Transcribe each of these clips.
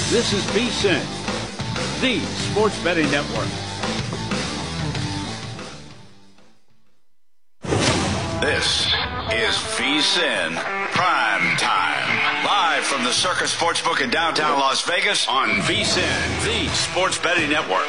This is VSiN, the Sports Betting Network. This is VSiN Prime Time. Live from the Circus Sportsbook in downtown Las Vegas on VSiN, the Sports Betting Network.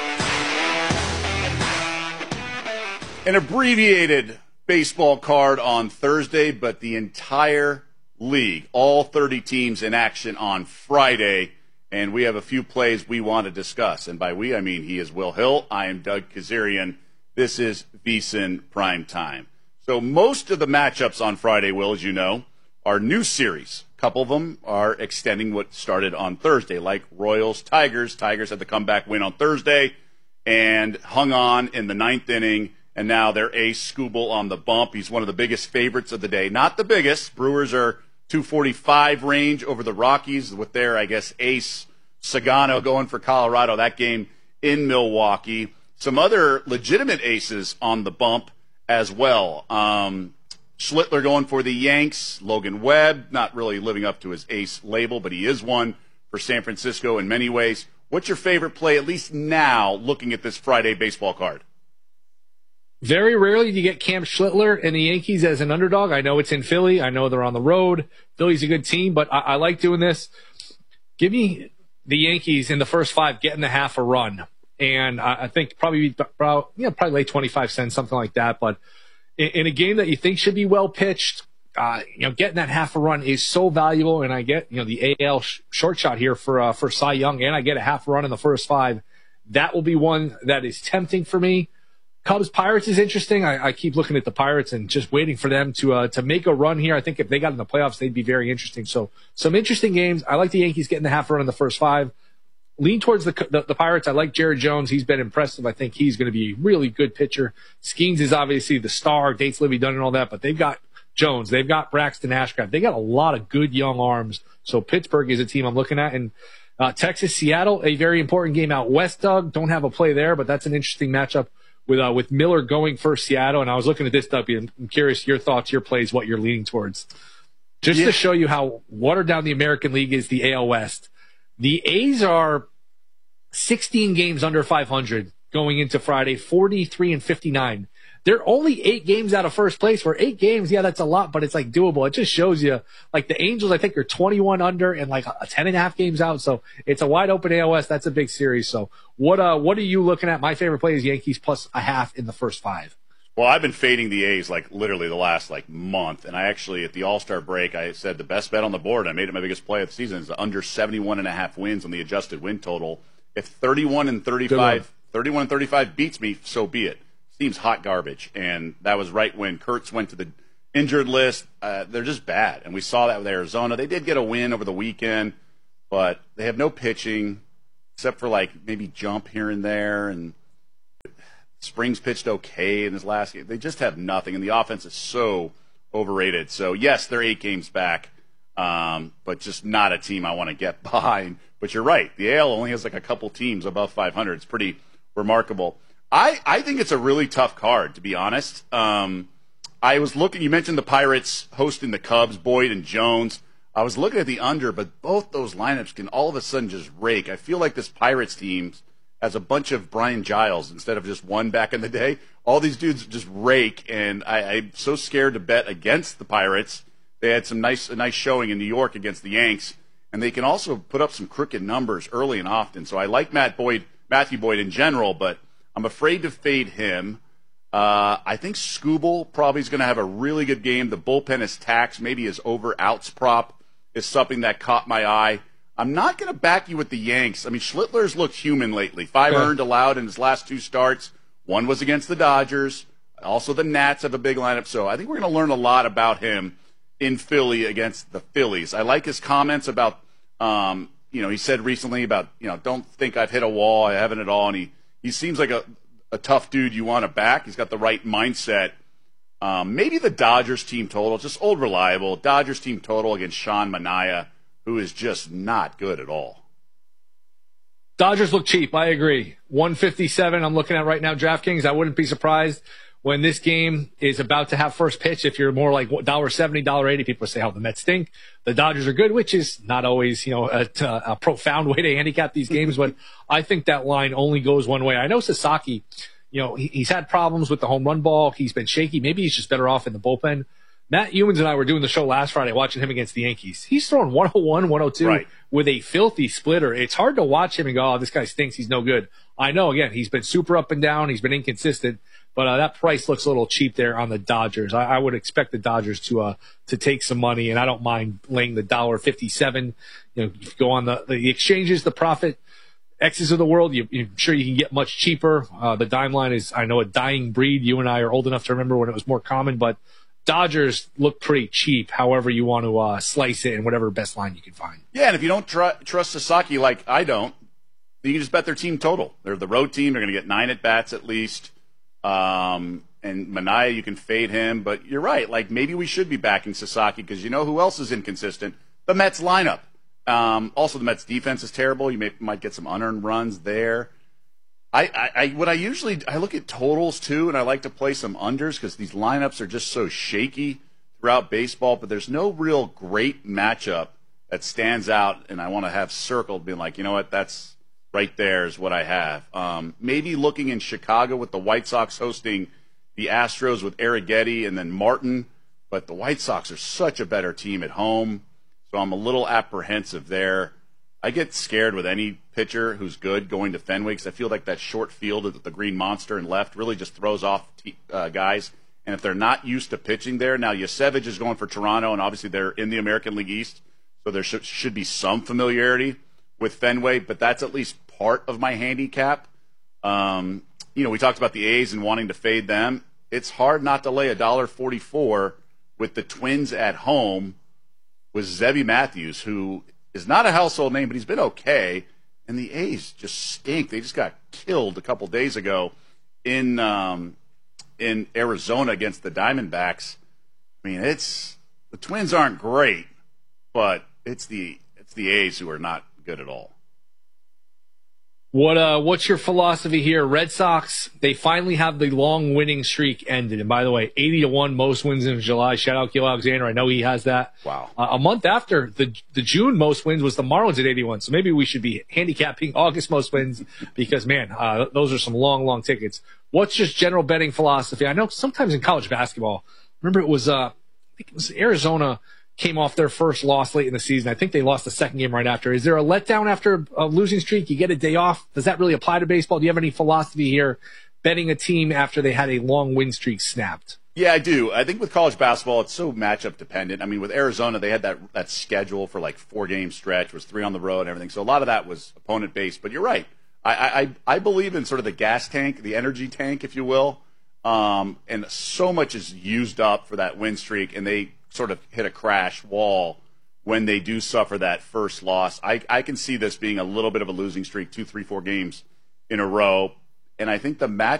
An abbreviated baseball card on Thursday, but the entire league, all 30 teams in action on Friday. And we have a few plays we want to discuss. And by we, I mean he is Will Hill. I am Doug Kazarian. This is VSiN Prime Time. So most of the matchups on Friday, Will, as you know, are new series. A couple of them are extending what started on Thursday, like Royals-Tigers. Tigers had the comeback win on Thursday and hung on in the ninth inning. And now their ace, Skubal, on the bump. He's one of the biggest favorites of the day. Not the biggest. Brewers are 245 range over the Rockies with their, I guess, ace Sagano going for Colorado, that game in Milwaukee. Some other legitimate aces on the bump as well. Schlittler going for the Yanks. Logan Webb, not really living up to his ace label, but he is one for San Francisco in many ways. What's your favorite play, at least now, looking at this Friday baseball card? Very rarely do you get Cam Schlittler and the Yankees as an underdog. I know it's in Philly. I know they're on the road. Philly's a good team, but I like doing this. Give me the Yankees in the first five getting the half a run. And I think probably lay 25 cents, something like that. But in a game that you think should be well pitched, getting that half a run is so valuable. And I get, the AL short shot here for Cy Young, and I get a half a run in the first five. That will be one that is tempting for me. Cubs-Pirates is interesting. I keep looking at the Pirates and just waiting for them to make a run here. I think if they got in the playoffs, they'd be very interesting. So some interesting games. I like the Yankees getting the half run in the first five. Lean towards the Pirates. I like Jared Jones. He's been impressive. I think he's going to be a really good pitcher. Skeens is obviously the star. Dates Livy Dunn and all that, but they've got Jones. They've got Braxton Ashcraft. They got a lot of good young arms. So Pittsburgh is a team I'm looking at. And Texas, Seattle, a very important game out west, Doug. Don't have a play there, but that's an interesting matchup with Miller going for Seattle. And I was looking at this, W. I'm curious your thoughts, your plays, what you're leaning towards. Just to show you how watered down the American League is, the AL West. The A's are 16 games under 500 going into Friday, 43-59. They're only 8 games out of first place. For 8 games, yeah, that's a lot, but it's like doable. It just shows you, like the Angels, I think are 21 under and like 10.5 games out. So it's a wide open AL West. That's a big series. So what are you looking at? My favorite play is Yankees plus a half in the first 5. Well, I've been fading the A's like literally the last month, and I actually at the All-Star break I said the best bet on the board. I made it my biggest play of the season is under 71.5 wins on the adjusted win total. If 31 and 35 beats me, so be it. Seems hot garbage, and that was right when Kurtz went to the injured list. They're just bad, and we saw that with Arizona. They did get a win over the weekend, but they have no pitching except for maybe jump here and there, and Springs pitched okay in his last game. They just have nothing, and the offense is so overrated. So, yes, they're 8 games back, but just not a team I want to get behind. But you're right. The AL only has a couple teams above 500. It's pretty remarkable. I think it's a really tough card, to be honest. I was looking, you mentioned the Pirates hosting the Cubs, Boyd and Jones. I was looking at the under, but both those lineups can all of a sudden just rake. I feel like this Pirates team has a bunch of Brian Giles instead of just one back in the day. All these dudes just rake, and I'm so scared to bet against the Pirates. They had a nice showing in New York against the Yanks, and they can also put up some crooked numbers early and often. So I like Matthew Boyd in general, but I'm afraid to fade him. I think Skubal probably is going to have a really good game. The bullpen is taxed. Maybe his over-outs prop is something that caught my eye. I'm not going to back you with the Yanks. I mean, Schlittler's looked human lately. 5 earned allowed in his last 2 starts. 1 was against the Dodgers. Also, the Nats have a big lineup. So I think we're going to learn a lot about him in Philly against the Phillies. I like his comments about, he said recently about, don't think I've hit a wall. I haven't at all. And he seems like a tough dude you want to back. He's got the right mindset. Maybe the Dodgers team total, just old reliable. Dodgers team total against Sean Manaea, who is just not good at all. Dodgers look cheap. I agree. 157 I'm looking at right now. DraftKings, I wouldn't be surprised. when this game is about to have first pitch, if you're more like $1.70, $1.80, people say, oh, the Mets stink. The Dodgers are good, which is not always, a profound way to handicap these games. But I think that line only goes one way. I know Sasaki, he's had problems with the home run ball. He's been shaky. Maybe he's just better off in the bullpen. Matt Humans and I were doing the show last Friday watching him against the Yankees. He's throwing 101, 102 with a filthy splitter. It's hard to watch him and go, oh, this guy stinks. He's no good. I know, again, he's been super up and down. He's been inconsistent. But that price looks a little cheap there on the Dodgers. I would expect the Dodgers to take some money, and I don't mind laying the $1.57. You go on the exchanges, the profit X's of the world. You're sure you can get much cheaper. The dime line is, I know, a dying breed. You and I are old enough to remember when it was more common, but Dodgers look pretty cheap, however you want to slice it, and whatever best line you can find. Yeah, and if you don't trust Sasaki like I don't, you can just bet their team total. They're the road team. They're going to get 9 at-bats at least. And Manaea, you can fade him. But you're right. Like, maybe we should be backing Sasaki because you know who else is inconsistent? The Mets lineup. Also, the Mets defense is terrible. You might get some unearned runs there. I look at totals too, and I like to play some unders because these lineups are just so shaky throughout baseball. But there's no real great matchup that stands out, and I want to have circled, being like, you know what, that's right there is what I have. Maybe looking in Chicago with the White Sox hosting the Astros with Arrighetti and then Martin, but the White Sox are such a better team at home, so I'm a little apprehensive there. I get scared with any pitcher who's good going to Fenway because I feel like that short field of the Green Monster and left really just throws off guys. And if they're not used to pitching there, now Yasevich is going for Toronto, and obviously they're in the American League East, so there should be some familiarity with Fenway, but that's at least part of my handicap. We talked about the A's and wanting to fade them. It's hard not to lay $1.44 with the Twins at home with Zebby Matthews, who is not a household name, but he's been okay. And the A's just stink. They just got killed a couple days ago in Arizona against the Diamondbacks. I mean, the Twins aren't great, but it's the A's who are not good at all. What's your philosophy here? Red Sox, they finally have the long winning streak ended. And by the way, 80-1 most wins in July. Shout out Gil Alexander. I know he has that. Wow. A month after, the June most wins was the Marlins at 81. So maybe we should be handicapping August most wins because, man, those are some long, long tickets. What's just general betting philosophy? I know sometimes in college basketball, remember it was Arizona came off their first loss late in the season. I think they lost the second game right after. Is there a letdown after a losing streak? You get a day off. Does that really apply to baseball? Do you have any philosophy here betting a team after they had a long win streak snapped? Yeah, I do. I think with college basketball, it's so matchup dependent. I mean, with Arizona, they had that schedule for like 4-game stretch, was 3 on the road and everything. So a lot of that was opponent based. But you're right. I believe in sort of the gas tank, the energy tank, if you will. And so much is used up for that win streak, and they sort of hit a crash wall when they do suffer that first loss. I can see this being a little bit of a losing streak, 2, 3, 4 games in a row. And I think the matchup